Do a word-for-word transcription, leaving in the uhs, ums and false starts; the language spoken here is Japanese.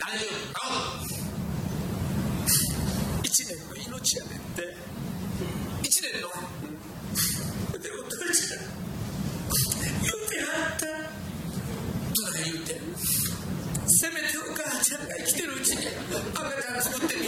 さんじゅういちねんの命やねんっていちねんのでお父ちゃん言ってはったどない言うてんせめてお母ちゃんが生きてるうちに赤ちゃん作ってみ